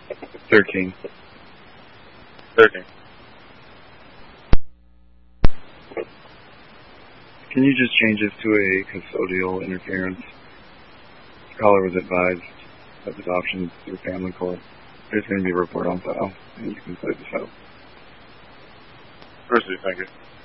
13. 13. Can you just change this to a custodial interference? The caller was advised of adoption through family court. There's going to be a report on file, and you can play this out. Proceed, thank you.